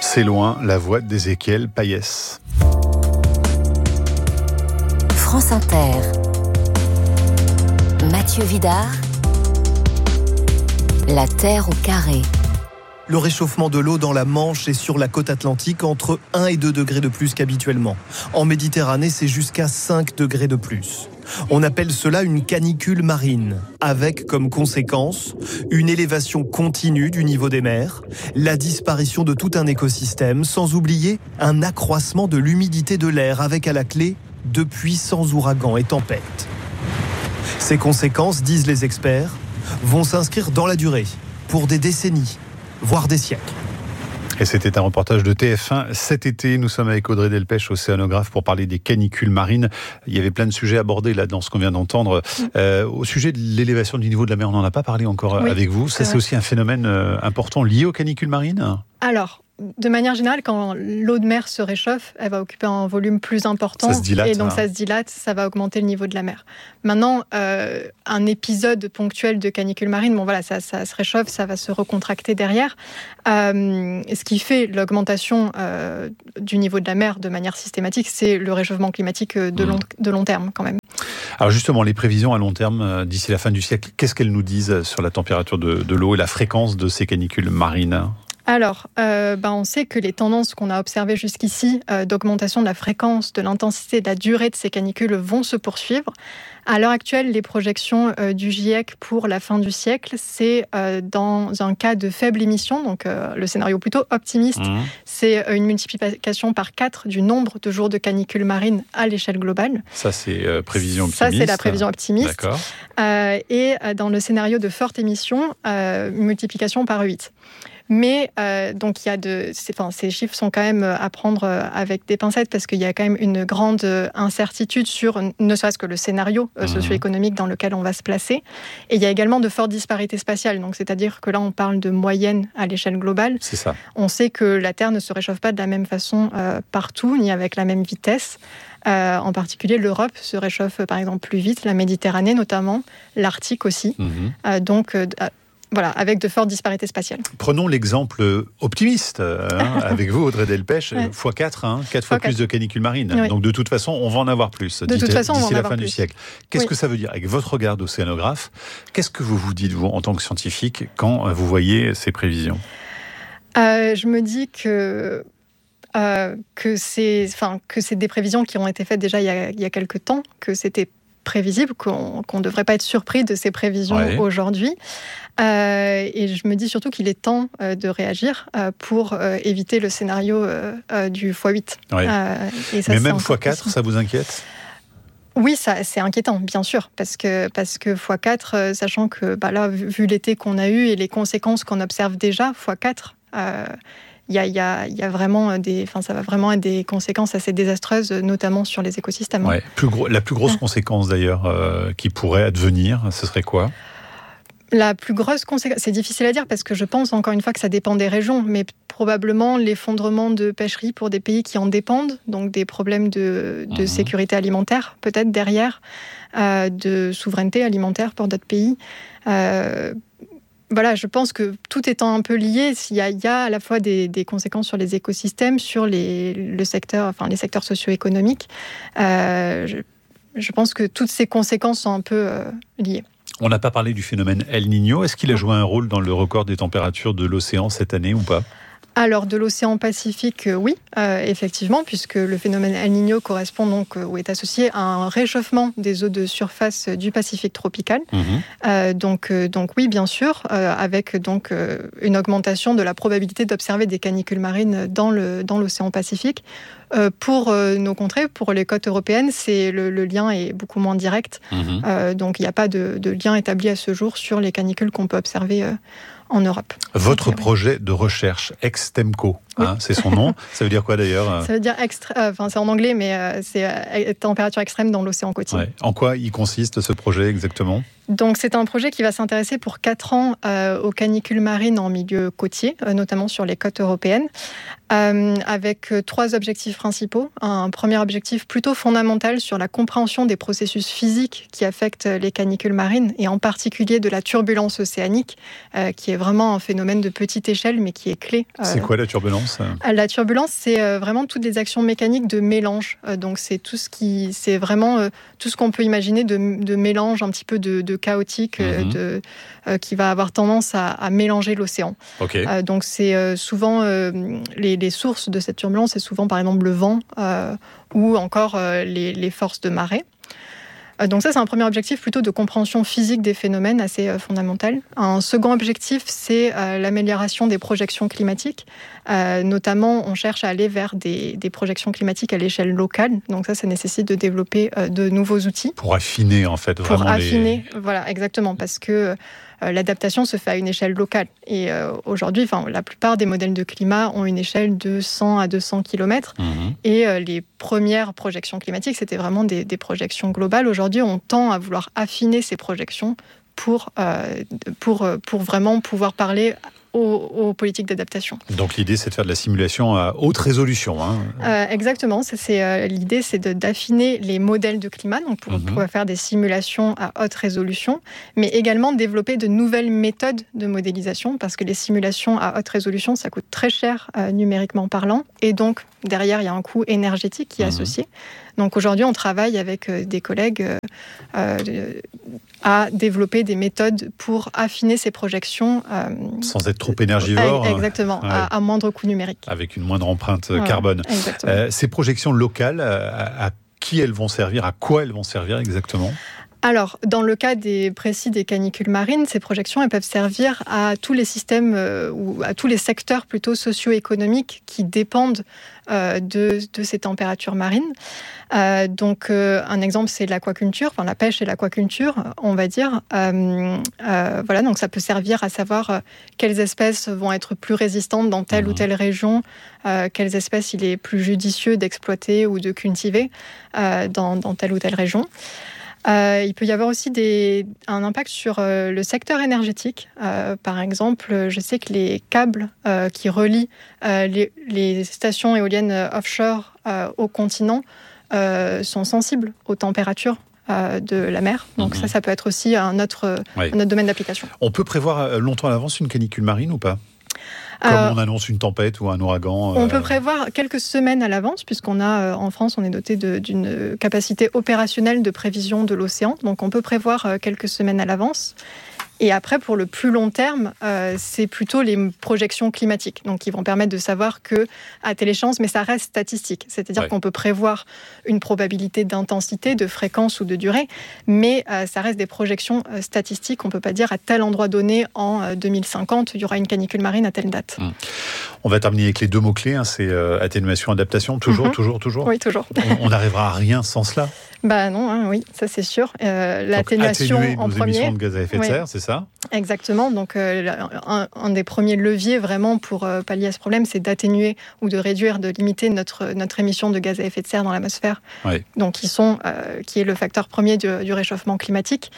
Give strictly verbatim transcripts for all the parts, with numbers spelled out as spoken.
C'est loin, la voix d'Ézéchiel Payès. France Inter. Mathieu Vidard. La Terre au carré. Le réchauffement de l'eau dans la Manche et sur la côte atlantique entre un et deux degrés de plus qu'habituellement. En Méditerranée, c'est jusqu'à cinq degrés de plus. On appelle cela une canicule marine, avec comme conséquence une élévation continue du niveau des mers, la disparition de tout un écosystème, sans oublier un accroissement de l'humidité de l'air, avec à la clé de puissants ouragans et tempêtes. Ces conséquences, disent les experts, vont s'inscrire dans la durée, pour des décennies, voire des siècles. Et c'était un reportage de T F un cet été. Nous sommes avec Audrey Delpech, océanographe, pour parler des canicules marines. Il y avait plein de sujets abordés là dans ce qu'on vient d'entendre. Euh, au sujet de l'élévation du niveau de la mer, on n'en a pas parlé encore oui, avec vous. Ça, c'est, c'est aussi un phénomène important lié aux canicules marines ? Alors, de manière générale, quand l'eau de mer se réchauffe, elle va occuper un volume plus important. Ça se dilate, et donc hein. ça se dilate, ça va augmenter le niveau de la mer. Maintenant, euh, un épisode ponctuel de canicule marine, bon voilà, ça, ça se réchauffe, ça va se recontracter derrière. Euh, ce qui fait l'augmentation euh, du niveau de la mer de manière systématique, c'est le réchauffement climatique de long, de long terme quand même. Alors justement, les prévisions à long terme, d'ici la fin du siècle, qu'est-ce qu'elles nous disent sur la température de, de l'eau et la fréquence de ces canicules marines ? Alors, euh, ben on sait que les tendances qu'on a observées jusqu'ici euh, d'augmentation de la fréquence, de l'intensité, de la durée de ces canicules vont se poursuivre. À l'heure actuelle, les projections euh, du GIEC pour la fin du siècle, c'est euh, dans un cas de faible émission, donc euh, le scénario plutôt optimiste, mmh. c'est une multiplication par quatre du nombre de jours de canicules marines à l'échelle globale. Ça, c'est euh, prévision optimiste. Ça, c'est la prévision optimiste. D'accord. Euh, et euh, dans le scénario de forte émission, euh, multiplication par huit. Mais euh, donc il y a de, enfin, ces chiffres sont quand même à prendre avec des pincettes parce qu'il y a quand même une grande incertitude sur ne serait-ce que le scénario mmh. socio-économique dans lequel on va se placer. Et il y a également de fortes disparités spatiales. Donc c'est-à-dire que là on parle de moyenne à l'échelle globale. C'est ça. On sait que la Terre ne se réchauffe pas de la même façon euh, partout ni avec la même vitesse. Euh, en particulier, l'Europe se réchauffe par exemple plus vite, la Méditerranée notamment, l'Arctique aussi. Mmh. Euh, donc euh, Voilà, avec de fortes disparités spatiales. Prenons l'exemple optimiste, hein, avec vous, Audrey Delpech, ouais. fois quatre, hein, quatre fois plus de canicules marines. Oui. Donc de toute façon, on va en avoir plus de toute façon, d'ici on va la fin plus. du siècle. Qu'est-ce oui. que ça veut dire avec votre regard d'océanographe ? Qu'est-ce que vous vous dites, vous, en tant que scientifique, quand vous voyez ces prévisions ? euh, Je me dis que... Euh, que, c'est, enfin, que c'est des prévisions qui ont été faites déjà il y a, il y a quelques temps, que c'était prévisible, qu'on ne devrait pas être surpris de ces prévisions ouais. aujourd'hui. Euh, et je me dis surtout qu'il est temps euh, de réagir euh, pour euh, éviter le scénario euh, euh, du fois huit. Ouais. Euh, et ça, Mais même fois quatre, ça vous inquiète ? Oui, ça, c'est inquiétant, bien sûr, parce que, parce que fois quatre, euh, sachant que bah là, vu, vu l'été qu'on a eu et les conséquences qu'on observe déjà, fois quatre, euh, Il y, a, il, y a, il y a vraiment des, enfin, ça va vraiment être des conséquences assez désastreuses, notamment sur les écosystèmes. Ouais, plus gros, la plus grosse ouais. conséquence d'ailleurs euh, qui pourrait advenir, ce serait quoi ? La plus grosse conséquence, c'est difficile à dire parce que je pense encore une fois que ça dépend des régions, mais probablement l'effondrement de pêcheries pour des pays qui en dépendent, donc des problèmes de, de mmh. sécurité alimentaire peut-être derrière, euh, de souveraineté alimentaire pour d'autres pays. Euh, Voilà, je pense que tout étant un peu lié, il y a, il y a à la fois des, des conséquences sur les écosystèmes, sur les, le secteur, enfin les secteurs socio-économiques. Euh, je, je pense que toutes ces conséquences sont un peu euh, liées. On n'a pas parlé du phénomène El Niño. Est-ce qu'il a joué un rôle dans le record des températures de l'océan cette année ou pas ? Alors, de l'océan Pacifique, euh, oui, euh, effectivement, puisque le phénomène El Niño correspond donc, euh, ou est associé à un réchauffement des eaux de surface du Pacifique tropical. Mmh. Euh, donc, euh, donc, oui, bien sûr, euh, avec donc, euh, une augmentation de la probabilité d'observer des canicules marines dans, le, dans l'océan Pacifique. Euh, pour euh, nos contrées, pour les côtes européennes, c'est, le, le lien est beaucoup moins direct. Mmh. Euh, donc, il n'y a pas de, de lien établi à ce jour sur les canicules qu'on peut observer euh, en Europe. Votre projet de recherche, Extemco, oui. hein, c'est son nom. Ça veut dire quoi d'ailleurs ? Ça veut dire, extra... enfin c'est en anglais, mais euh, c'est euh, température extrême dans l'océan côtier. Ouais. En quoi il consiste ce projet exactement ? Donc c'est un projet qui va s'intéresser pour quatre ans euh, aux canicules marines en milieu côtier, euh, notamment sur les côtes européennes. Euh, avec trois objectifs principaux. Un premier objectif plutôt fondamental sur la compréhension des processus physiques qui affectent les canicules marines, et en particulier de la turbulence océanique, euh, qui est vraiment un phénomène de petite échelle, mais qui est clé. Euh, c'est quoi la turbulence ? La turbulence, c'est euh, vraiment toutes les actions mécaniques de mélange. Euh, donc c'est tout ce qui, c'est vraiment euh, tout ce qu'on peut imaginer de, de mélange, un petit peu de, de chaotique, euh, mm-hmm. de, euh, qui va avoir tendance à, à mélanger l'océan. Okay. Euh, donc c'est euh, souvent euh, les Les sources de cette turbulence, c'est souvent par exemple le vent euh, ou encore euh, les, les forces de marée. Euh, donc ça, c'est un premier objectif plutôt de compréhension physique des phénomènes assez euh, fondamental. Un second objectif, c'est euh, l'amélioration des projections climatiques. Euh, notamment, on cherche à aller vers des, des projections climatiques à l'échelle locale. Donc ça, ça nécessite de développer euh, de nouveaux outils. Pour affiner, en fait, vraiment. Pour affiner, les... voilà, exactement, parce que euh, l'adaptation se fait à une échelle locale. Et euh, aujourd'hui, enfin, la plupart des modèles de climat ont une échelle de cent à deux cents kilomètres. Mmh. Et euh, les premières projections climatiques, c'était vraiment des, des projections globales. Aujourd'hui, on tend à vouloir affiner ces projections pour, euh, pour, pour vraiment pouvoir parler Aux, aux politiques d'adaptation. Donc l'idée, c'est de faire de la simulation à haute résolution. Hein. Euh, exactement. Ça, c'est, euh, l'idée, c'est de, d'affiner les modèles de climat, donc pour mm-hmm. pouvoir faire des simulations à haute résolution, mais également développer de nouvelles méthodes de modélisation, parce que les simulations à haute résolution, ça coûte très cher euh, numériquement parlant, et donc derrière, il y a un coût énergétique qui est mm-hmm. associé. Donc aujourd'hui, on travaille avec euh, des collègues euh, euh, à développer des méthodes pour affiner ces projections. Euh, Sans être trop énergivore. Exactement, ouais. à, à moindre coût numérique. Avec une moindre empreinte ouais, carbone. Exactement. Euh, ces projections locales, à, à qui elles vont servir ? À quoi elles vont servir exactement ? Alors, dans le cas des, précis des canicules marines, ces projections elles peuvent servir à tous les systèmes euh, ou à tous les secteurs plutôt socio-économiques qui dépendent euh, de, de ces températures marines. Euh, donc, euh, un exemple, c'est l'aquaculture, enfin la pêche et l'aquaculture, on va dire. Euh, euh, voilà, donc ça peut servir à savoir euh, quelles espèces vont être plus résistantes dans telle mmh. ou telle région, euh, quelles espèces il est plus judicieux d'exploiter ou de cultiver euh, dans, dans telle ou telle région. Euh, il peut y avoir aussi des, un impact sur euh, le secteur énergétique. Euh, par exemple, je sais que les câbles euh, qui relient euh, les, les stations éoliennes offshore euh, au continent euh, sont sensibles aux températures euh, de la mer. Donc mmh. ça, ça peut être aussi un autre, oui. un autre domaine d'application. On peut prévoir longtemps à l'avance une canicule marine ou pas ? Comme euh, on annonce une tempête ou un ouragan. On euh... peut prévoir quelques semaines à l'avance, puisqu'on a, euh, en France, on est doté de, d'une capacité opérationnelle de prévision de l'océan. Donc on peut prévoir euh, quelques semaines à l'avance. Et après, pour le plus long terme, euh, c'est plutôt les projections climatiques, donc qui vont permettre de savoir que à telle échéance, mais ça reste statistique. C'est-à-dire ouais. qu'on peut prévoir une probabilité d'intensité, de fréquence ou de durée, mais euh, ça reste des projections euh, statistiques. On ne peut pas dire à tel endroit donné en euh, deux mille cinquante, il y aura une canicule marine à telle date. Mmh. On va terminer avec les deux mots-clés, hein, c'est euh, atténuation, adaptation. Toujours, mmh. toujours, toujours. Oui, toujours. On n'arrivera à rien sans cela. Bah non, hein, oui, ça c'est sûr. Euh, l'atténuation atténuer en nos premier. émissions de gaz à effet de serre, oui. c'est ça ? Exactement. Donc euh, un, un des premiers leviers vraiment pour euh, pallier à ce problème, c'est d'atténuer ou de réduire, de limiter notre notre émission de gaz à effet de serre dans l'atmosphère. Oui. Donc qui sont, euh, qui est le facteur premier du, du réchauffement climatique.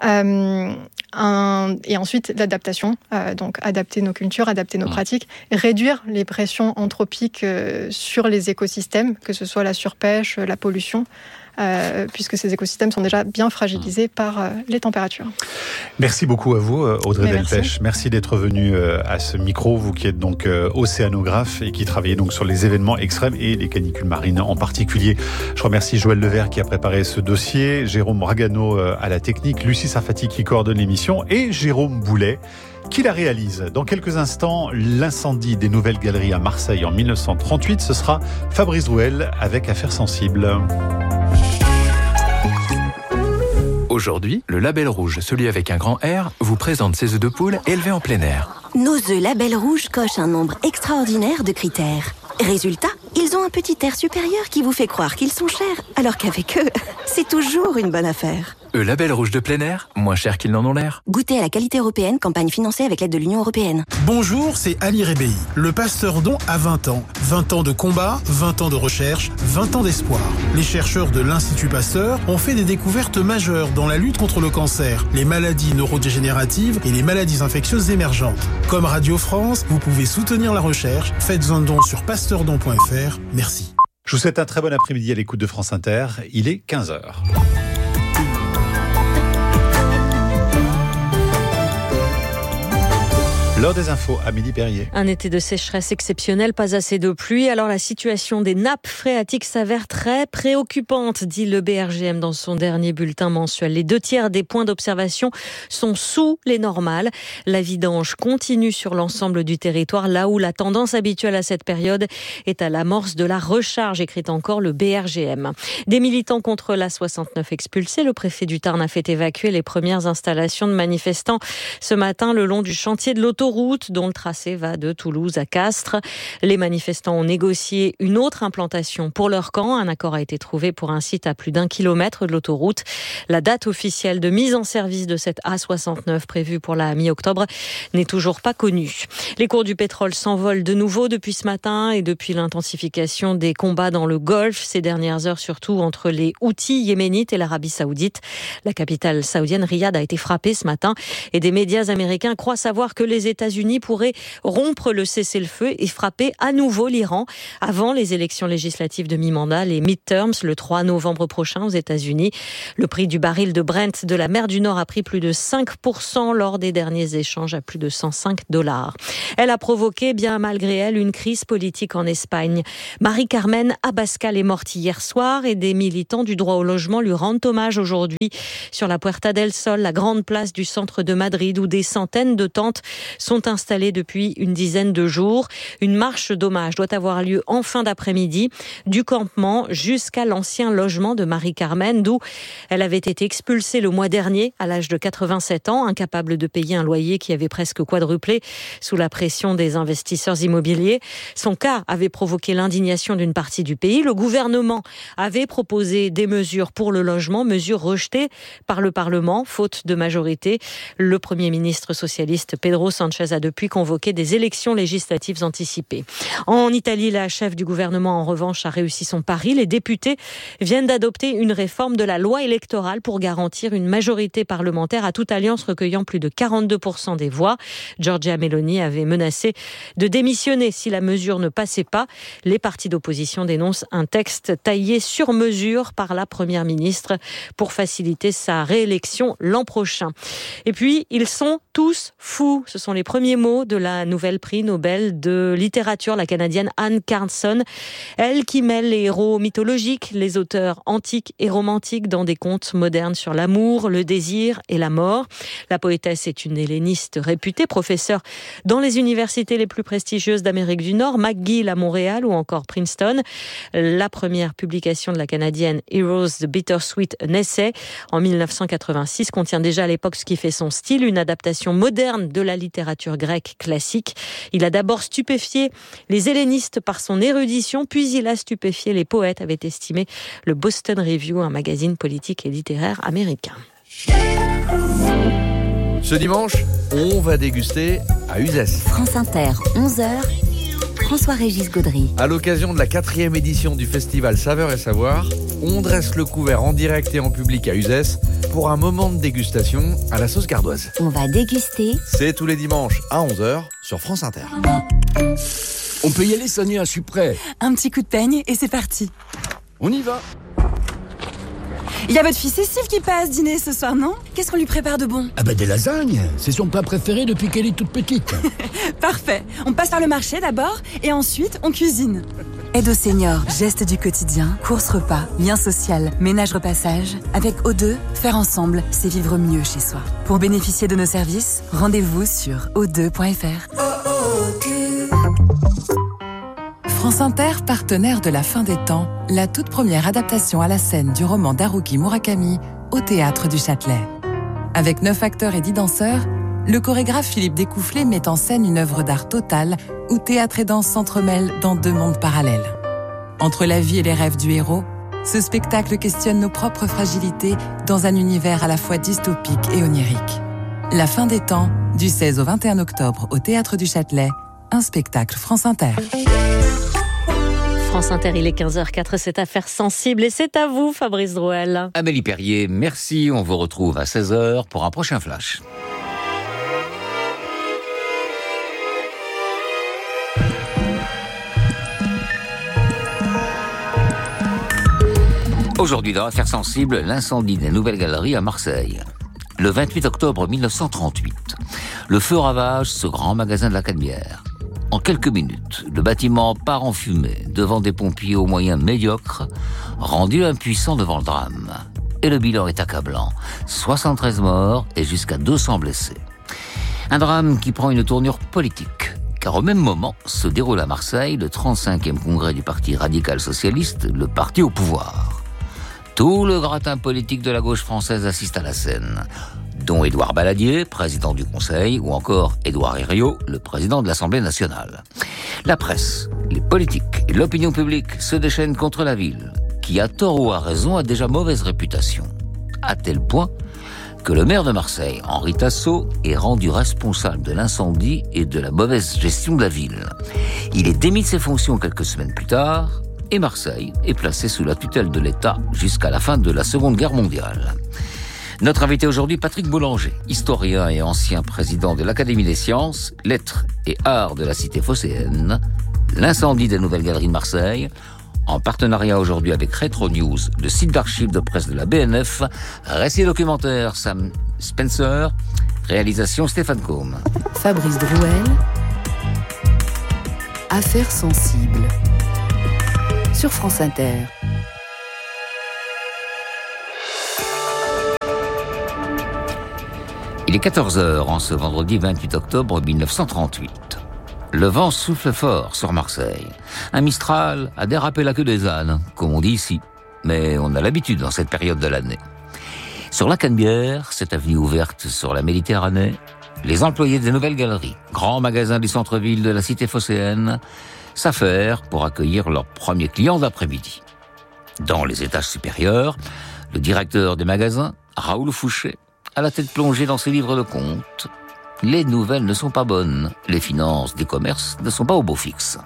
Euh, un, et ensuite l'adaptation. Euh, donc adapter nos cultures, adapter nos mmh. pratiques, réduire les pressions anthropiques euh, sur les écosystèmes, que ce soit la surpêche, la pollution. Euh, puisque ces écosystèmes sont déjà bien fragilisés par euh, les températures. Merci beaucoup à vous, Audrey Mais Delpech. Merci. merci d'être venue euh, à ce micro, vous qui êtes donc euh, océanographe et qui travaillez donc sur les événements extrêmes et les canicules marines en particulier. Je remercie Joël Levert qui a préparé ce dossier, Jérôme Ragano euh, à la technique, Lucie Sarfati qui coordonne l'émission et Jérôme Boulet qui la réalise. Dans quelques instants, l'incendie des Nouvelles Galeries à Marseille en mille neuf cent trente-huit, ce sera Fabrice Drouel avec Affaires sensibles. Aujourd'hui, le Label Rouge, celui avec un grand R, vous présente ses œufs de poule élevés en plein air. Nos œufs Label Rouge cochent un nombre extraordinaire de critères. Résultat, ils ont un petit air supérieur qui vous fait croire qu'ils sont chers, alors qu'avec eux, c'est toujours une bonne affaire. E label rouge de plein air, moins cher qu'ils n'en ont l'air. Goûtez à la qualité européenne, campagne financée avec l'aide de l'Union européenne. Bonjour, c'est Ali Rebéi. Le Pasteur Don a vingt ans. vingt ans de combat, vingt ans de recherche, vingt ans d'espoir. Les chercheurs de l'Institut Pasteur ont fait des découvertes majeures dans la lutte contre le cancer, les maladies neurodégénératives et les maladies infectieuses émergentes. Comme Radio France, vous pouvez soutenir la recherche. Faites un don sur pasteurdon point f r. Merci. Je vous souhaite un très bon après-midi à l'écoute de France Inter. Il est quinze heures. L'heure des infos, Amélie Perrier. Un été de sécheresse exceptionnelle, pas assez de pluie. Alors la situation des nappes phréatiques s'avère très préoccupante, dit le B R G M dans son dernier bulletin mensuel. Les deux tiers des points d'observation sont sous les normales. La vidange continue sur l'ensemble du territoire, là où la tendance habituelle à cette période est à l'amorce de la recharge, écrit encore le B R G M. Des militants contre l'A soixante-neuf expulsés. Le préfet du Tarn a fait évacuer les premières installations de manifestants ce matin le long du chantier de l'autoroute dont le tracé va de Toulouse à Castres. Les manifestants ont négocié une autre implantation pour leur camp. Un accord a été trouvé pour un site à plus d'un kilomètre de l'autoroute. La date officielle de mise en service de cette A soixante-neuf prévue pour la mi-octobre n'est toujours pas connue. Les cours du pétrole s'envolent de nouveau depuis ce matin et depuis l'intensification des combats dans le Golfe ces dernières heures, surtout entre les Houthis yéménites et l'Arabie saoudite. La capitale saoudienne Riyad a été frappée ce matin et des médias américains croient savoir que les États-Unis pourraient rompre le cessez-le-feu et frapper à nouveau l'Iran avant les élections législatives de mi-mandat, les midterms, le trois novembre prochain aux États-Unis. Le prix du baril de Brent de la mer du Nord a pris plus de cinq pour cent lors des derniers échanges à plus de cent cinq dollars. Elle a provoqué, bien malgré elle, une crise politique en Espagne. Marie-Carmen Abascal est morte hier soir et des militants du droit au logement lui rendent hommage aujourd'hui sur la Puerta del Sol, la grande place du centre de Madrid, où des centaines de tentes sont installés depuis une dizaine de jours. Une marche d'hommage doit avoir lieu en fin d'après-midi, du campement jusqu'à l'ancien logement de Marie-Carmen, d'où elle avait été expulsée le mois dernier à l'âge de quatre-vingt-sept ans, incapable de payer un loyer qui avait presque quadruplé sous la pression des investisseurs immobiliers. Son cas avait provoqué l'indignation d'une partie du pays. Le gouvernement avait proposé des mesures pour le logement, mesures rejetées par le Parlement, faute de majorité. Le Premier ministre socialiste Pedro Sanchez a depuis convoqué des élections législatives anticipées. En Italie, la chef du gouvernement, en revanche, a réussi son pari. Les députés viennent d'adopter une réforme de la loi électorale pour garantir une majorité parlementaire à toute alliance recueillant plus de quarante-deux pour cent des voix. Giorgia Meloni avait menacé de démissionner si la mesure ne passait pas. Les partis d'opposition dénoncent un texte taillé sur mesure par la première ministre pour faciliter sa réélection l'an prochain. Et puis, ils sont tous fous. Ce sont les premiers mots de la nouvelle prix Nobel de littérature, la Canadienne Anne Carlson. Elle qui mêle les héros mythologiques, les auteurs antiques et romantiques dans des contes modernes sur l'amour, le désir et la mort. La poétesse est une helléniste réputée, professeure dans les universités les plus prestigieuses d'Amérique du Nord, McGill à Montréal ou encore Princeton. La première publication de la Canadienne Heroes the Bittersweet, un essai en dix-neuf cent quatre-vingt-six, contient déjà à l'époque ce qui fait son style, une adaptation moderne de la littérature grecque classique. Il a d'abord stupéfié les hellénistes par son érudition, puis il a stupéfié les poètes, avait estimé le Boston Review, un magazine politique et littéraire américain. Ce dimanche, on va déguster à Uzès. France Inter, onze heures, François-Régis Gaudry. À l'occasion de la quatrième édition du festival Saveurs et Savoir, on dresse le couvert en direct et en public à Uzès pour un moment de dégustation à la sauce gardoise. On va déguster. C'est tous les dimanches à onze heures sur France Inter. On peut y aller, Sonia, je suis prêt. Un petit coup de peigne et c'est parti. On y va. Il y a votre fille Cécile qui passe dîner ce soir, non? Qu'est-ce qu'on lui prépare de bon? Ah bah des lasagnes, c'est son plat préféré depuis qu'elle est toute petite. Parfait, on passe par le marché d'abord et ensuite on cuisine. Aide aux seniors, gestes du quotidien, courses repas, lien social, ménage repassage. Avec O deux, faire ensemble, c'est vivre mieux chez soi. Pour bénéficier de nos services, rendez-vous sur o deux point f r. France Inter, partenaire de la fin des temps, la toute première adaptation à la scène du roman d'Haruki Murakami au Théâtre du Châtelet. Avec neuf acteurs et dix danseurs, le chorégraphe Philippe Découfflé met en scène une œuvre d'art totale où théâtre et danse s'entremêlent dans deux mondes parallèles. Entre la vie et les rêves du héros, Ce spectacle questionne nos propres fragilités dans un univers à la fois dystopique et onirique. La fin des temps, du seize au vingt et un octobre au Théâtre du Châtelet, un spectacle France Inter. France Inter, il est quinze heures quatre, c'est Affaires sensibles et c'est à vous, Fabrice Drouel. Amélie Perrier, merci. On vous retrouve à seize heures pour un prochain flash. Aujourd'hui, dans Affaires sensibles, l'incendie des Nouvelles Galeries à Marseille. Le vingt-huit octobre mille neuf cent trente-huit, le feu ravage ce grand magasin de la Canebière. En quelques minutes, le bâtiment part en fumée devant des pompiers aux moyens médiocres, rendus impuissants devant le drame. Et le bilan est accablant. soixante-treize morts et jusqu'à deux cents blessés. Un drame qui prend une tournure politique. Car au même moment se déroule à Marseille le trente-cinquième congrès du Parti radical socialiste, le parti au pouvoir. Tout le gratin politique de la gauche française assiste à la scène, dont Édouard Balladur, président du Conseil, ou encore Édouard Herriot, le président de l'Assemblée nationale. La presse, les politiques et l'opinion publique se déchaînent contre la ville, qui à tort ou à raison a déjà mauvaise réputation. À tel point que le maire de Marseille, Henri Tasso, est rendu responsable de l'incendie et de la mauvaise gestion de la ville. Il est démis de ses fonctions quelques semaines plus tard, et Marseille est placée sous la tutelle de l'État jusqu'à la fin de la Seconde Guerre mondiale. Notre invité aujourd'hui, Patrick Boulanger, historien et ancien président de l'Académie des sciences, lettres et arts de la cité phocéenne, l'incendie des Nouvelles Galeries de Marseille, en partenariat aujourd'hui avec Retro News, le site d'archives de presse de la B N F, récit documentaire Sam Spencer, réalisation Stéphane Combe. Fabrice Drouel, Affaires sensibles. Sur France Inter. Il est quatorze heures en ce vendredi vingt-huit octobre mille neuf cent trente-huit. Le vent souffle fort sur Marseille. Un Mistral a dérapé la queue des ânes, comme on dit ici. Mais on a l'habitude dans cette période de l'année. Sur la Canebière, cette avenue ouverte sur la Méditerranée, les employés des Nouvelles Galeries, grands magasins du centre-ville de la cité phocéenne, s'affairent pour accueillir leurs premiers clients d'après-midi. Dans les étages supérieurs, le directeur des magasins, Raoul Fouché, a la tête plongée dans ses livres de comptes. Les nouvelles ne sont pas bonnes, les finances des commerces ne sont pas au beau fixe.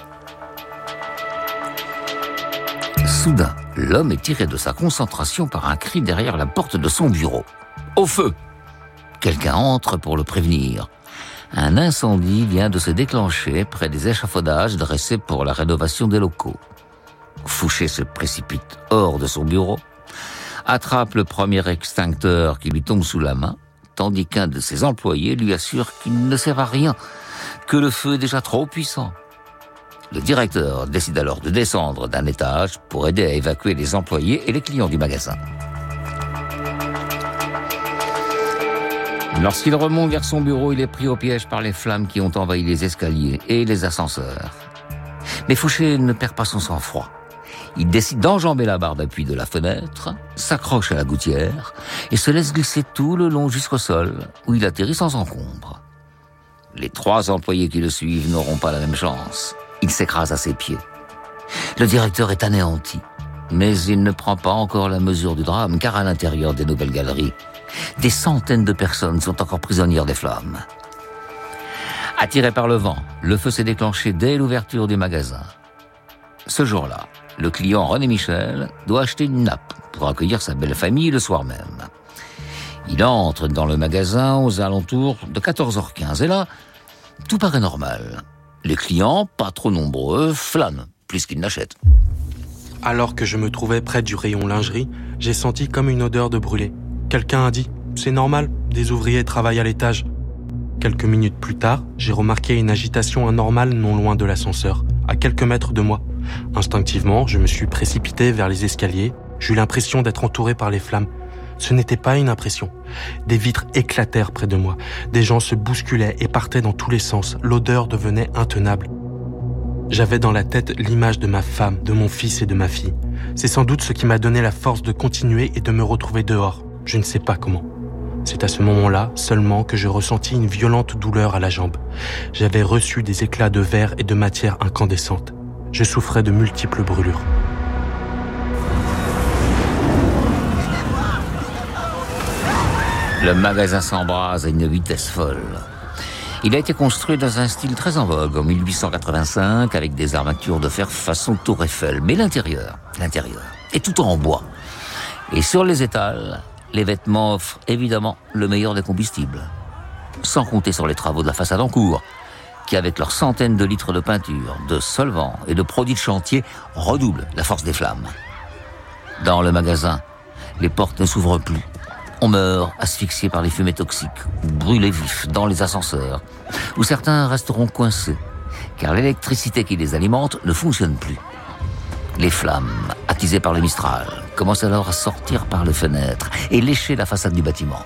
Soudain, l'homme est tiré de sa concentration par un cri derrière la porte de son bureau. Au feu! Quelqu'un entre pour le prévenir. Un incendie vient de se déclencher près des échafaudages dressés pour la rénovation des locaux. Fouché se précipite hors de son bureau, attrape le premier extincteur qui lui tombe sous la main, tandis qu'un de ses employés lui assure qu'il ne sert à rien, que le feu est déjà trop puissant. Le directeur décide alors de descendre d'un étage pour aider à évacuer les employés et les clients du magasin. Lorsqu'il remonte vers son bureau, il est pris au piège par les flammes qui ont envahi les escaliers et les ascenseurs. Mais Fouché ne perd pas son sang-froid. Il décide d'enjamber la barre d'appui de la fenêtre, s'accroche à la gouttière et se laisse glisser tout le long jusqu'au sol, où il atterrit sans encombre. Les trois employés qui le suivent n'auront pas la même chance. Il s'écrase à ses pieds. Le directeur est anéanti, mais il ne prend pas encore la mesure du drame, car à l'intérieur des Nouvelles Galeries, des centaines de personnes sont encore prisonnières des flammes. Attiré par le vent, le feu s'est déclenché dès l'ouverture du magasin. Ce jour-là, le client René Michel doit acheter une nappe pour accueillir sa belle famille le soir même. Il entre dans le magasin aux alentours de quatorze heures quinze et là, tout paraît normal. Les clients, pas trop nombreux, flânent plus qu'ils n'achètent. Alors que je me trouvais près du rayon lingerie, j'ai senti comme une odeur de brûlé. Quelqu'un a dit « C'est normal, des ouvriers travaillent à l'étage ». Quelques minutes plus tard, j'ai remarqué une agitation anormale non loin de l'ascenseur, à quelques mètres de moi. Instinctivement, je me suis précipité vers les escaliers. J'ai eu l'impression d'être entouré par les flammes. Ce n'était pas une impression. Des vitres éclatèrent près de moi. Des gens se bousculaient et partaient dans tous les sens. L'odeur devenait intenable. J'avais dans la tête l'image de ma femme, de mon fils et de ma fille. C'est sans doute ce qui m'a donné la force de continuer et de me retrouver dehors. Je ne sais pas comment. C'est à ce moment-là seulement que je ressentis une violente douleur à la jambe. J'avais reçu des éclats de verre et de matière incandescente. Je souffrais de multiples brûlures. Le magasin s'embrase à une vitesse folle. Il a été construit dans un style très en vogue en mille huit cent quatre-vingt-cinq avec des armatures de fer façon Tour Eiffel. Mais l'intérieur, l'intérieur est tout en bois. Et sur les étals, les vêtements offrent évidemment le meilleur des combustibles. Sans compter sur les travaux de la façade en cours, qui avec leurs centaines de litres de peinture, de solvants et de produits de chantier redoublent la force des flammes. Dans le magasin, les portes ne s'ouvrent plus. On meurt asphyxié par les fumées toxiques, ou brûlés vifs dans les ascenseurs, où certains resteront coincés, car l'électricité qui les alimente ne fonctionne plus. Les flammes, attisées par le Mistral, commencent alors à sortir par les fenêtres et lécher la façade du bâtiment.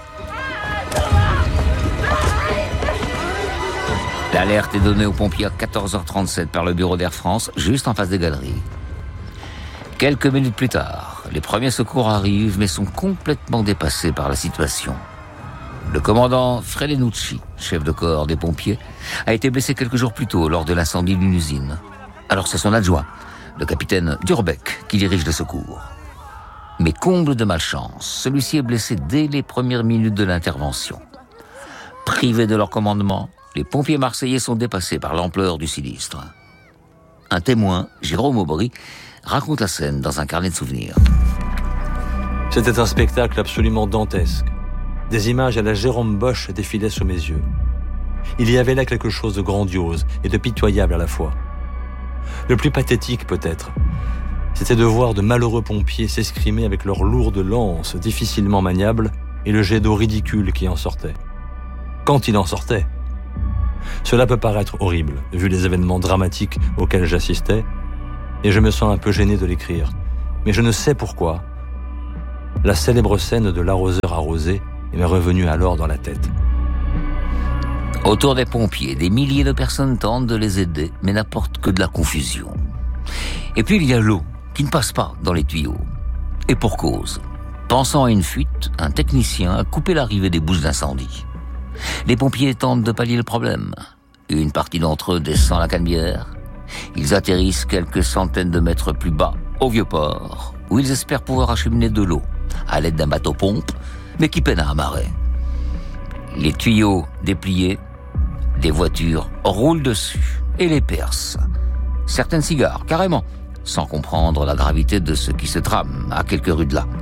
L'alerte est donnée aux pompiers à quatorze heures trente-sept par le bureau d'Air France, juste en face des galeries. Quelques minutes plus tard, les premiers secours arrivent, mais sont complètement dépassés par la situation. Le commandant Frelenucci, chef de corps des pompiers, a été blessé quelques jours plus tôt lors de l'incendie d'une usine. Alors c'est son adjoint, le capitaine Durbeck, qui dirige les secours. Mais comble de malchance, celui-ci est blessé dès les premières minutes de l'intervention. Privés de leur commandement, les pompiers marseillais sont dépassés par l'ampleur du sinistre. Un témoin, Jérôme Aubry, raconte la scène dans un carnet de souvenirs. C'était un spectacle absolument dantesque. Des images à la Jérôme Bosch défilaient sous mes yeux. Il y avait là quelque chose de grandiose et de pitoyable à la fois. Le plus pathétique peut-être, c'était de voir de malheureux pompiers s'escrimer avec leurs lourdes lances difficilement maniables et le jet d'eau ridicule qui en sortait. Quand il en sortait. Cela peut paraître horrible, vu les événements dramatiques auxquels j'assistais, et je me sens un peu gêné de l'écrire. Mais je ne sais pourquoi. La célèbre scène de l'arroseur arrosé m'est revenue alors dans la tête. Autour des pompiers, des milliers de personnes tentent de les aider, mais n'apportent que de la confusion. Et puis il y a l'eau, qui ne passe pas dans les tuyaux. Et pour cause. Pensant à une fuite, un technicien a coupé l'arrivée des bouches d'incendie. Les pompiers tentent de pallier le problème. Une partie d'entre eux descend la Canebière. Ils atterrissent quelques centaines de mètres plus bas, au Vieux-Port, où ils espèrent pouvoir acheminer de l'eau, à l'aide d'un bateau-pompe, mais qui peine à amarrer. Les tuyaux dépliés, des voitures roulent dessus et les percent. Certaines cigares, carrément, sans comprendre la gravité de ce qui se trame à quelques rues de là.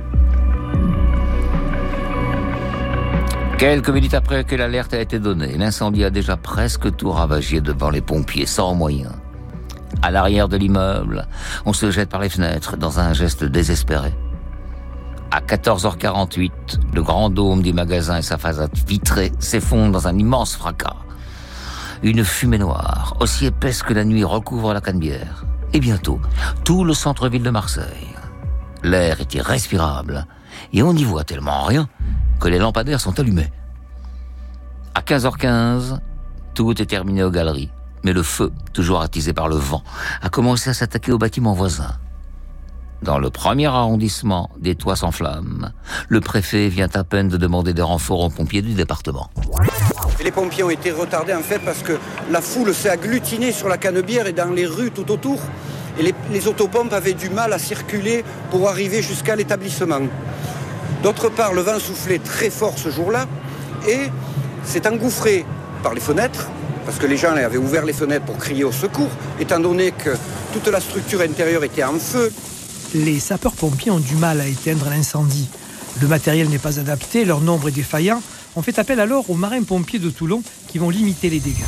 Quelques minutes après que l'alerte a été donnée, l'incendie a déjà presque tout ravagé devant les pompiers, sans moyens. À l'arrière de l'immeuble, on se jette par les fenêtres dans un geste désespéré. À quatorze heures quarante-huit, le grand dôme du magasin et sa façade vitrée s'effondrent dans un immense fracas. Une fumée noire, aussi épaisse que la nuit, recouvre la Canebière. Et bientôt, tout le centre-ville de Marseille. L'air est irrespirable, et on n'y voit tellement rien que les lampadaires sont allumés. À quinze heures quinze, tout est terminé aux galeries. Mais le feu, toujours attisé par le vent, a commencé à s'attaquer aux bâtiments voisins. Dans le premier arrondissement, des toits s'enflamment. Le préfet vient à peine de demander des renforts aux pompiers du département. Et les pompiers ont été retardés en fait parce que la foule s'est agglutinée sur la Canebière et dans les rues tout autour. Et les, les autopompes avaient du mal à circuler pour arriver jusqu'à l'établissement. D'autre part, le vent soufflait très fort ce jour-là et s'est engouffré par les fenêtres, parce que les gens avaient ouvert les fenêtres pour crier au secours, étant donné que toute la structure intérieure était en feu. Les sapeurs-pompiers ont du mal à éteindre l'incendie. Le matériel n'est pas adapté, leur nombre est défaillant. On fait appel alors aux marins-pompiers de Toulon qui vont limiter les dégâts.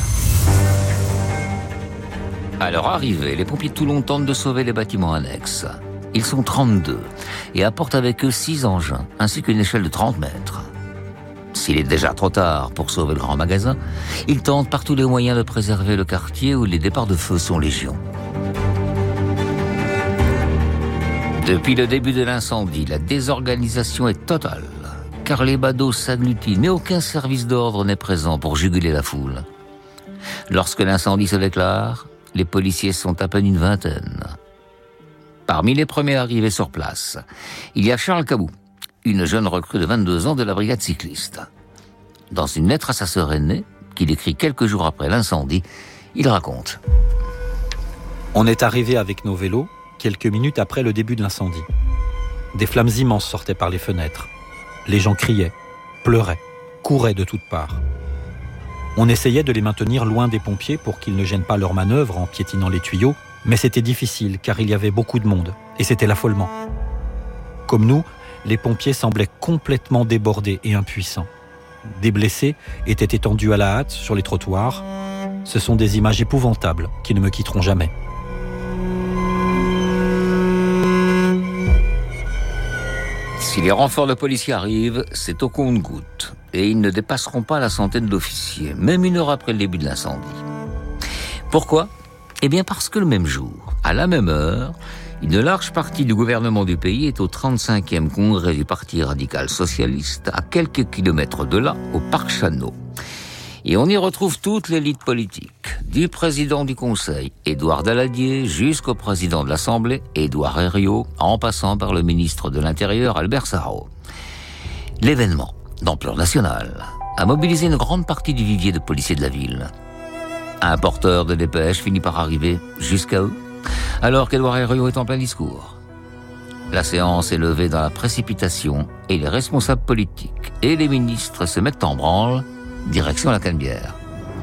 À leur arrivée, les pompiers de Toulon tentent de sauver les bâtiments annexes. Ils sont trente-deux et apportent avec eux six engins, ainsi qu'une échelle de trente mètres. S'il est déjà trop tard pour sauver le grand magasin, ils tentent par tous les moyens de préserver le quartier où les départs de feu sont légion. Depuis le début de l'incendie, la désorganisation est totale, car les badauds s'agglutinent, mais aucun service d'ordre n'est présent pour juguler la foule. Lorsque l'incendie se déclare, les policiers sont à peine une vingtaine. Parmi les premiers arrivés sur place, il y a Charles Cabou, une jeune recrue de vingt-deux ans de la brigade cycliste. Dans une lettre à sa sœur aînée, qu'il écrit quelques jours après l'incendie, il raconte. On est arrivé avec nos vélos quelques minutes après le début de l'incendie. Des flammes immenses sortaient par les fenêtres. Les gens criaient, pleuraient, couraient de toutes parts. On essayait de les maintenir loin des pompiers pour qu'ils ne gênent pas leur manœuvre en piétinant les tuyaux, mais c'était difficile car il y avait beaucoup de monde et c'était l'affolement. Comme nous, les pompiers semblaient complètement débordés et impuissants. Des blessés étaient étendus à la hâte sur les trottoirs. Ce sont des images épouvantables qui ne me quitteront jamais. Si les renforts de policiers arrivent, c'est au compte-gouttes. Et ils ne dépasseront pas la centaine d'officiers, même une heure après le début de l'incendie. Pourquoi ? Eh bien parce que le même jour, à la même heure, une large partie du gouvernement du pays est au trente-cinquième congrès du Parti radical socialiste, à quelques kilomètres de là, au Parc Chanot. Et on y retrouve toute l'élite politique, du président du Conseil, Édouard Daladier, jusqu'au président de l'Assemblée, Édouard Herriot, en passant par le ministre de l'Intérieur, Albert Sarraut. L'événement, d'ampleur nationale, a mobilisé une grande partie du vivier de policiers de la ville. Un porteur de dépêche finit par arriver jusqu'à eux, alors qu'Édouard Herriot est en plein discours. La séance est levée dans la précipitation et les responsables politiques et les ministres se mettent en branle, direction la Canebière.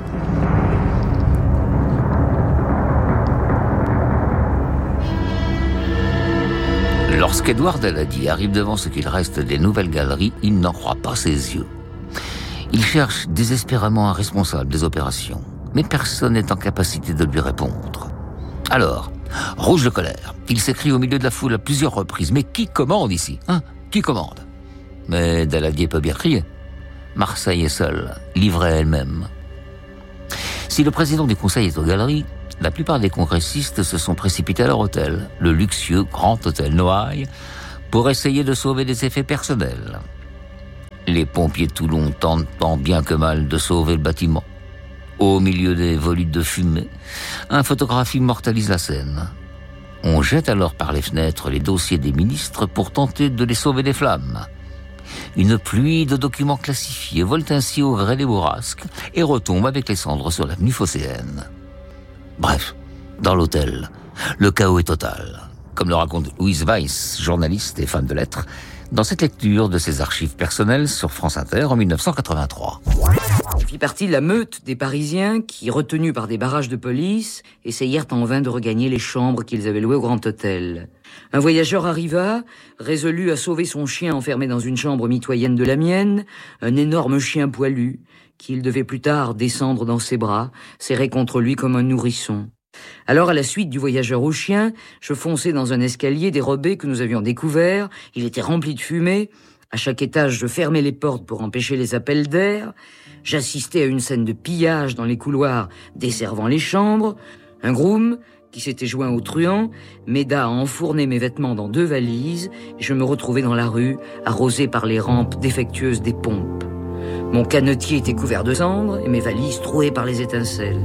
Lorsqu'Édouard Daladier arrive devant ce qu'il reste des nouvelles galeries, il n'en croit pas ses yeux. Il cherche désespérément un responsable des opérations, mais personne n'est en capacité de lui répondre. Alors, rouge de colère, il s'écrie au milieu de la foule à plusieurs reprises. « Mais qui commande ici, hein ? Qui commande ?» Mais Daladier peut bien crier. Marseille est seule, livrée à elle-même. Si le président du Conseil est aux galeries, la plupart des congressistes se sont précipités à leur hôtel, le luxueux Grand Hôtel Noailles, pour essayer de sauver des effets personnels. Les pompiers de Toulon tentent tant bien que mal de sauver le bâtiment. Au milieu des volutes de fumée, un photographe immortalise la scène. On jette alors par les fenêtres les dossiers des ministres pour tenter de les sauver des flammes. Une pluie de documents classifiés vole ainsi au gré des bourrasques et retombe avec les cendres sur l'avenue Phocéenne. Bref, dans l'hôtel, le chaos est total, comme le raconte Louise Weiss, journaliste et fan de lettres, dans cette lecture de ses archives personnelles sur France Inter en dix-neuf cent quatre-vingt-trois. Je fis partie de la meute des Parisiens qui, retenus par des barrages de police, essayèrent en vain de regagner les chambres qu'ils avaient louées au Grand Hôtel. Un voyageur arriva, résolu à sauver son chien enfermé dans une chambre mitoyenne de la mienne, un énorme chien poilu, qu'il devait plus tard descendre dans ses bras, serré contre lui comme un nourrisson. Alors, à la suite du voyageur au chien, je fonçai dans un escalier dérobé que nous avions découvert. Il était rempli de fumée. À chaque étage, je fermais les portes pour empêcher les appels d'air. J'assistais à une scène de pillage dans les couloirs desservant les chambres. Un groom, qui s'était joint aux truands, m'aida à enfourner mes vêtements dans deux valises et je me retrouvai dans la rue, arrosé par les rampes défectueuses des pompes. Mon canetier était couvert de cendres et mes valises trouées par les étincelles.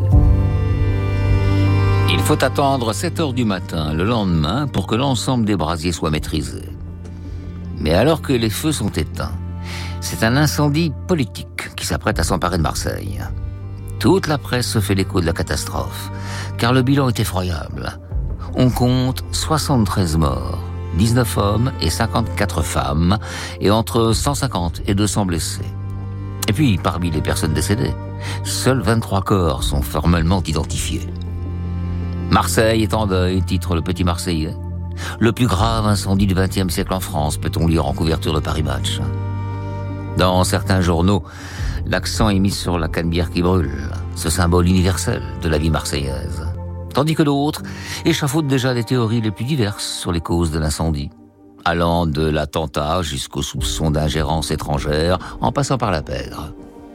Il faut attendre sept heures du matin le lendemain pour que l'ensemble des brasiers soit maîtrisé. Mais alors que les feux sont éteints, c'est un incendie politique qui s'apprête à s'emparer de Marseille. Toute la presse se fait l'écho de la catastrophe, car le bilan est effroyable. On compte soixante-treize morts, dix-neuf hommes et cinquante-quatre femmes, et entre cent cinquante et deux cents blessés. Et puis, parmi les personnes décédées, seuls vingt-trois corps sont formellement identifiés. Marseille est en deuil, titre le Petit Marseillais. Le plus grave incendie du vingtième siècle en France, peut-on lire en couverture de Paris Match. Dans certains journaux, l'accent est mis sur la Canebière qui brûle, ce symbole universel de la vie marseillaise. Tandis que d'autres échafaudent déjà des théories les plus diverses sur les causes de l'incendie, allant de l'attentat jusqu'au soupçon d'ingérence étrangère, en passant par la pègre.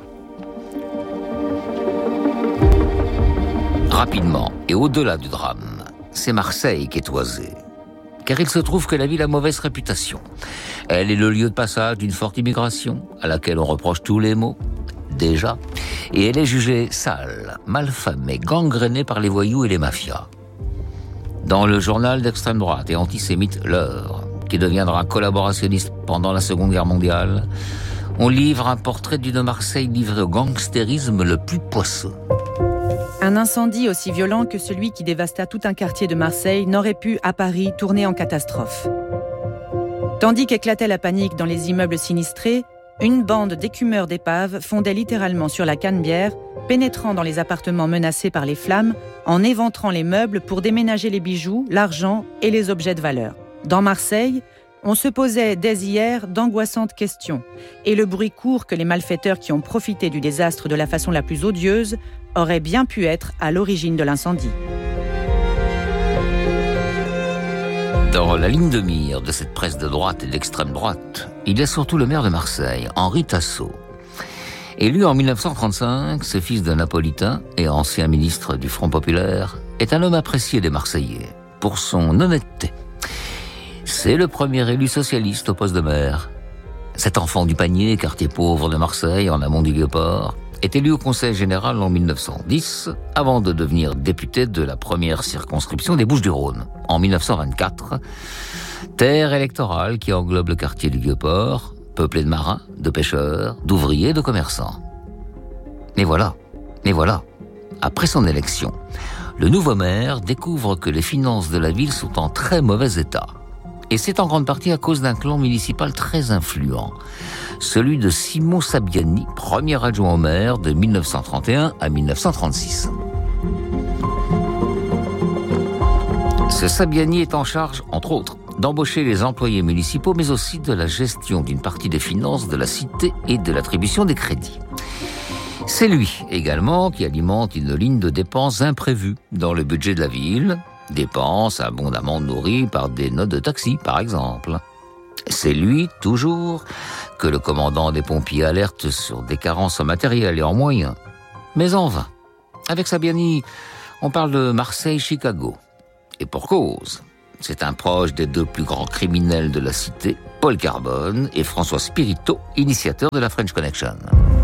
Rapidement, et au-delà du drame, c'est Marseille qui est toisée. Car il se trouve que la ville a mauvaise réputation. Elle est le lieu de passage d'une forte immigration, à laquelle on reproche tous les maux, déjà, et elle est jugée sale, malfamée, gangrénée par les voyous et les mafias. Dans le journal d'extrême droite et antisémite L'Heure, qui deviendra collaborationniste pendant la Seconde Guerre mondiale, on livre un portrait d'une Marseille livrée au gangstérisme le plus poisseux. Un incendie aussi violent que celui qui dévasta tout un quartier de Marseille n'aurait pu, à Paris, tourner en catastrophe. Tandis qu'éclatait la panique dans les immeubles sinistrés, une bande d'écumeurs d'épaves fondait littéralement sur la Canebière, pénétrant dans les appartements menacés par les flammes, en éventrant les meubles pour déménager les bijoux, l'argent et les objets de valeur. Dans Marseille, on se posait dès hier d'angoissantes questions, et le bruit court que les malfaiteurs qui ont profité du désastre de la façon la plus odieuse auraient bien pu être à l'origine de l'incendie. Dans la ligne de mire de cette presse de droite et d'extrême droite, il y a surtout le maire de Marseille, Henri Tasso. Élu en dix-neuf cent trente-cinq, ce fils d'un napolitain et ancien ministre du Front populaire, est un homme apprécié des Marseillais pour son honnêteté. C'est le premier élu socialiste au poste de maire. Cet enfant du panier, quartier pauvre de Marseille, en amont du Vieux-Port, est élu au Conseil général en dix-neuf cent dix, avant de devenir député de la première circonscription des Bouches-du-Rhône, en dix-neuf cent vingt-quatre. Terre électorale qui englobe le quartier du Vieux-Port, peuplé de marins, de pêcheurs, d'ouvriers, de commerçants. Mais voilà, mais voilà, après son élection, le nouveau maire découvre que les finances de la ville sont en très mauvais état. Et c'est en grande partie à cause d'un clan municipal très influent, celui de Simon Sabiani, premier adjoint au maire de dix-neuf cent trente et un à dix-neuf cent trente-six. Ce Sabiani est en charge, entre autres, d'embaucher les employés municipaux, mais aussi de la gestion d'une partie des finances de la cité et de l'attribution des crédits. C'est lui également qui alimente une ligne de dépenses imprévues dans le budget de la ville, dépenses abondamment nourries par des notes de taxi, par exemple. C'est lui, toujours, que le commandant des pompiers alerte sur des carences en matériel et en moyens. Mais en vain. Avec Sabiani, on parle de Marseille-Chicago. Et pour cause, c'est un proche des deux plus grands criminels de la cité, Paul Carbone et François Spirito, initiateur de la French Connection.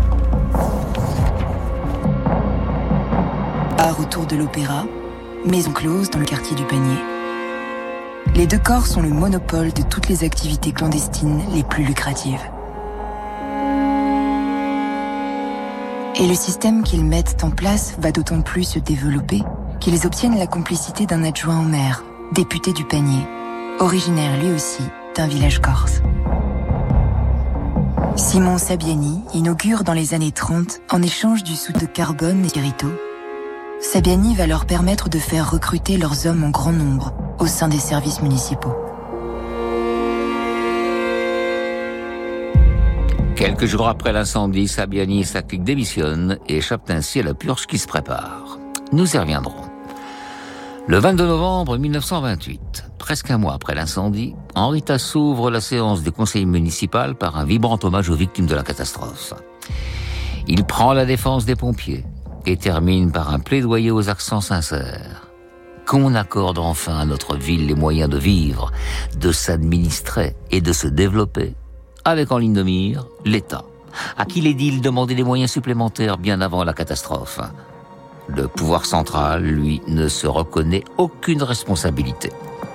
Bar autour de l'Opéra, maison close dans le quartier du Panier. Les deux corps sont le monopole de toutes les activités clandestines les plus lucratives. Et le système qu'ils mettent en place va d'autant plus se développer qu'ils obtiennent la complicité d'un adjoint au maire, député du Panier, originaire lui aussi d'un village corse. Simon Sabiani inaugure dans les années trente, en échange du sou de Carbone et Spirito, Sabiani va leur permettre de faire recruter leurs hommes en grand nombre au sein des services municipaux. Quelques jours après l'incendie, Sabiani et sa clique démissionnent et échappent ainsi à la purge qui se prépare. Nous y reviendrons. Le vingt-deux novembre dix-neuf cent vingt-huit, presque un mois après l'incendie, Henri Tasso ouvre la séance du conseil municipal par un vibrant hommage aux victimes de la catastrophe. Il prend la défense des pompiers et termine par un plaidoyer aux accents sincères. Qu'on accorde enfin à notre ville les moyens de vivre, de s'administrer et de se développer, avec en ligne de mire l'État, à qui l'édile demandait des moyens supplémentaires bien avant la catastrophe. Le pouvoir central, lui, ne se reconnaît aucune responsabilité.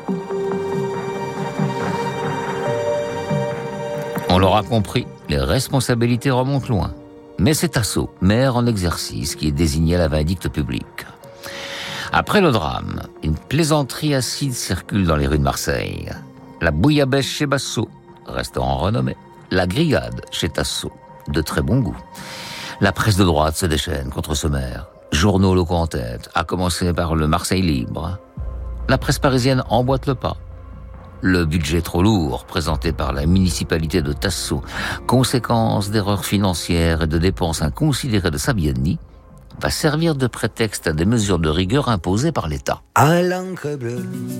On l'aura compris, les responsabilités remontent loin. Mais c'est Tasso, maire en exercice, qui est désigné à la vindicte publique. Après le drame, une plaisanterie acide circule dans les rues de Marseille. La bouillabaisse chez Basso, restaurant renommé. La grillade chez Tasso, de très bon goût. La presse de droite se déchaîne contre ce maire. Journaux locaux en tête, à commencer par le Marseille Libre. La presse parisienne emboîte le pas. Le budget trop lourd présenté par la municipalité de Tasso, conséquence d'erreurs financières et de dépenses inconsidérées de Sabiani, va servir de prétexte à des mesures de rigueur imposées par l'État. À l'encre bleue,